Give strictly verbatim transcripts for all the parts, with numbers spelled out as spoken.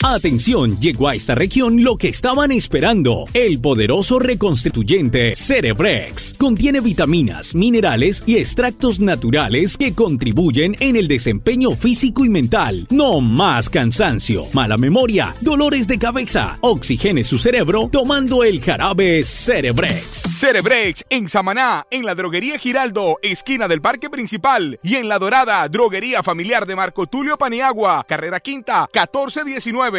Atención, llegó a esta región lo que estaban esperando. El poderoso reconstituyente Cerebrex. Contiene vitaminas, minerales y extractos naturales que contribuyen en el desempeño físico y mental. No más cansancio, mala memoria, dolores de cabeza. Oxigene su cerebro tomando el jarabe Cerebrex. Cerebrex en Samaná, en la droguería Giraldo, esquina del Parque Principal, y en La Dorada, droguería familiar de Marco Tulio Paniagua, carrera quinta, catorce diecinueve.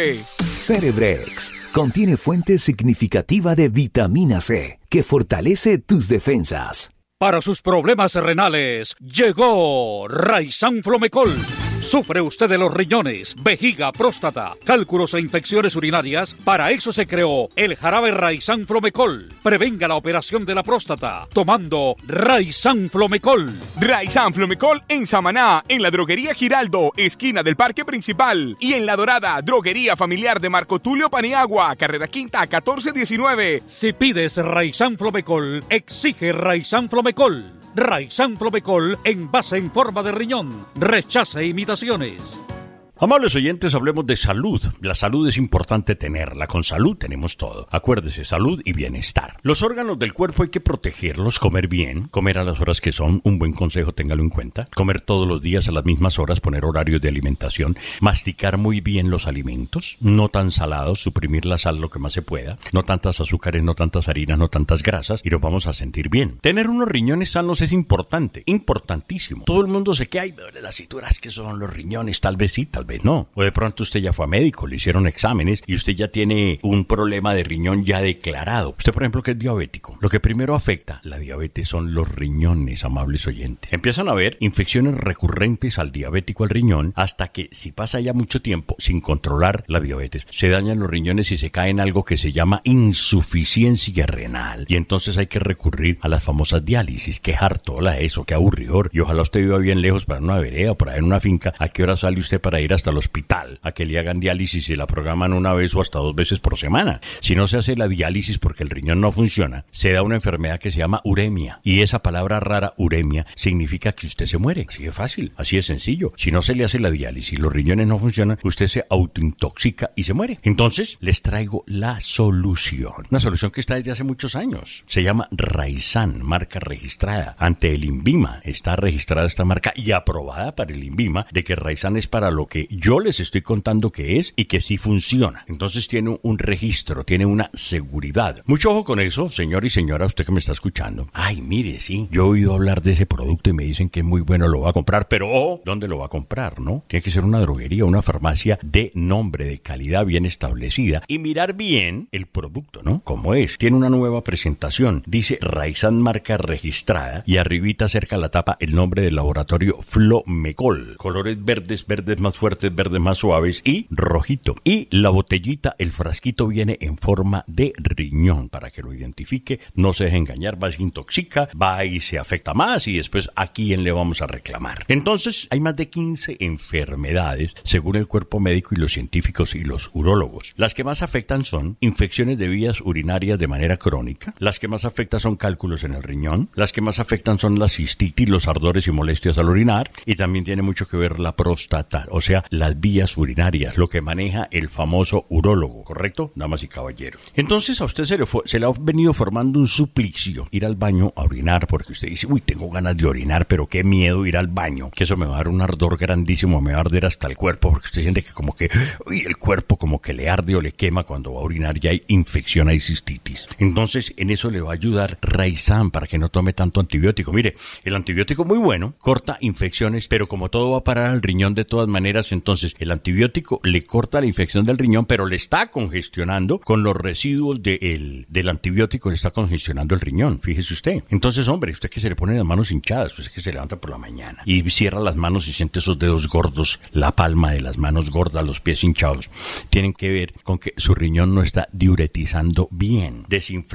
Cerebrex contiene fuente significativa de vitamina C que fortalece tus defensas. Para sus problemas renales, llegó Raizán Flomecol. ¿Sufre usted de los riñones, vejiga, próstata, cálculos e infecciones urinarias? Para eso se creó el jarabe Raizán Flomecol. Prevenga la operación de la próstata tomando Raizán Flomecol. Raizán Flomecol en Samaná, en la droguería Giraldo, esquina del Parque Principal, y en La Dorada, droguería familiar de Marco Tulio Paniagua, carrera quinta, catorce diecinueve. Si pides Raizán Flomecol, exige Raizán Flomecol. Raizán Flomecol en base en forma de riñón. Rechace imitaciones. Amables oyentes, hablemos de salud. La salud es importante tenerla. Con salud tenemos todo. Acuérdese, salud y bienestar. Los órganos del cuerpo hay que protegerlos, comer bien, comer a las horas que son, un buen consejo, téngalo en cuenta. Comer todos los días a las mismas horas, poner horarios de alimentación, masticar muy bien los alimentos, no tan salados, suprimir la sal lo que más se pueda, no tantas azúcares, no tantas harinas, no tantas grasas, y nos vamos a sentir bien. Tener unos riñones sanos es importante, importantísimo. Todo el mundo se queda, ay, me duele las cinturas, que son los riñones, tal vez sí, tal vez no. O de pronto usted ya fue a médico, le hicieron exámenes y usted ya tiene un problema de riñón ya declarado. Usted, por ejemplo, que es diabético. Lo que primero afecta la diabetes son los riñones, amables oyentes. Empiezan a haber infecciones recurrentes al diabético al riñón hasta que, si pasa ya mucho tiempo sin controlar la diabetes, se dañan los riñones y se cae en algo que se llama insuficiencia renal. Y entonces hay que recurrir a las famosas diálisis. Qué hartola eso, qué aburridor. Y ojalá usted viva bien lejos para una vereda o por ahí en una finca. ¿A qué hora sale usted para ir hasta el hospital? A que le hagan diálisis y la programan una vez o hasta dos veces por semana. Si no se hace la diálisis porque el riñón no funciona, se da una enfermedad que se llama uremia. Y esa palabra rara, uremia, significa que usted se muere. Así de fácil, así de sencillo. Si no se le hace la diálisis y los riñones no funcionan, usted se autointoxica y se muere. Entonces, les traigo la solución. Una solución que está desde hace muchos años. Se llama Raizán, marca registrada ante el INVIMA. Está registrada esta marca y aprobada para el INVIMA de que Raizán es para lo que yo les estoy contando que es y que sí funciona. Entonces tiene un registro, tiene una seguridad. Mucho ojo con eso, señor y señora, usted que me está escuchando. Ay, mire, sí, yo he oído hablar de ese producto y me dicen que es muy bueno, lo va a comprar, pero oh, ¿dónde lo va a comprar, no? Tiene que ser una droguería, una farmacia de nombre, de calidad bien establecida y mirar bien el producto, ¿no? Como es. Tiene una nueva presentación. Dice Raizán marca registrada y arribita cerca a la tapa el nombre del laboratorio Flomecol. Colores verdes, verdes más fuertes, verdes más suaves y rojito. Y la botellita, el frasquito viene en forma de riñón para que lo identifique, no se deje engañar, va y se intoxica, va y se afecta más y después a quién le vamos a reclamar. Entonces hay más de quince enfermedades según el cuerpo médico y los científicos y los urólogos. Las que más afectan son infecciones de vías urinarias de manera crónica, las que más afectan son cálculos en el riñón, las que más afectan son la cistitis, los ardores y molestias al orinar, y también tiene mucho que ver la próstata, o sea, las vías urinarias, lo que maneja el famoso urólogo, ¿correcto? Damas y caballeros. Entonces a usted se le, fue, se le ha venido formando un suplicio ir al baño a orinar, porque usted dice, uy, tengo ganas de orinar, pero qué miedo ir al baño, que eso me va a dar un ardor grandísimo, me va a arder hasta el cuerpo, porque usted siente que como que, uy, el cuerpo como que le arde o le quema cuando va a orinar, ya hay infección, hay cistitis. Entonces en eso le va a ayudar Raizán para que no tome tanto antibiótico. Mire, el antibiótico muy bueno, corta infecciones, pero como todo va a parar al riñón de todas maneras, entonces el antibiótico le corta la infección del riñón, pero le está congestionando con los residuos de el, del antibiótico, le está congestionando el riñón, fíjese usted. Entonces, hombre, usted que se le pone las manos hinchadas, usted que se levanta por la mañana y cierra las manos y siente esos dedos gordos, la palma de las manos gordas, los pies hinchados, tienen que ver con que su riñón no está diuretizando bien, desinflama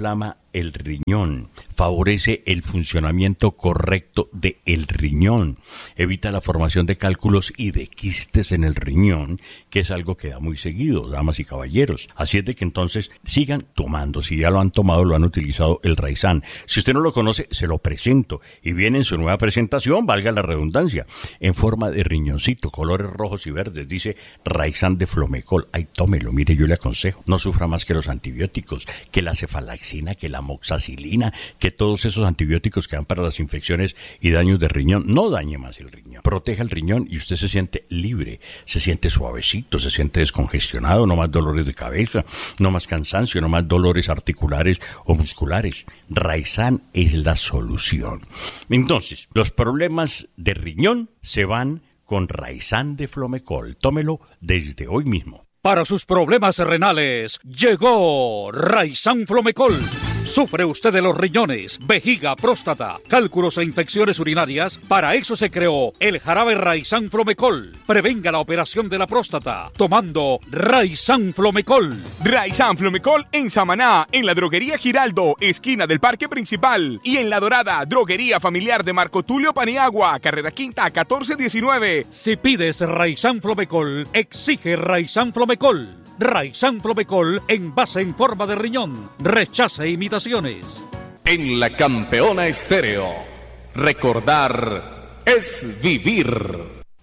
el riñón, favorece el funcionamiento correcto del riñón, evita la formación de cálculos y de quistes en el riñón, que es algo que da muy seguido, damas y caballeros. Así es de que entonces sigan tomando, si ya lo han tomado, lo han utilizado el Raizán. Si usted no lo conoce, se lo presento y viene en su nueva presentación, valga la redundancia, en forma de riñoncito, colores rojos y verdes, dice Raizán de Flomecol. Ay, tómelo, mire, yo le aconsejo, no sufra más que los antibióticos, que la cefalaxina, que la moxacilina, que todos esos antibióticos que dan para las infecciones y daños de riñón. No dañe más el riñón, proteja el riñón y usted se siente libre, se siente suavecito, se siente descongestionado, no más dolores de cabeza, no más cansancio, no más dolores articulares o musculares. Raizán es la solución. Entonces, los problemas de riñón se van con Raizán de Flomecol. Tómelo desde hoy mismo. Para sus problemas renales, llegó Raizán Flomecol. ¿Sufre usted de los riñones, vejiga, próstata, cálculos e infecciones urinarias? Para eso se creó el jarabe Raizán Flomecol. Prevenga la operación de la próstata tomando Raizán Flomecol. Raizán Flomecol en Samaná, en la droguería Giraldo, esquina del Parque Principal. Y en La Dorada, droguería familiar de Marco Tulio Paniagua, carrera quinta, catorce diecinueve. Si pides Raizán Flomecol, exige Raizán Flomecol. Raizán Flomecol en base en forma de riñón. Rechace imitaciones. En la Campeona Estéreo, recordar es vivir.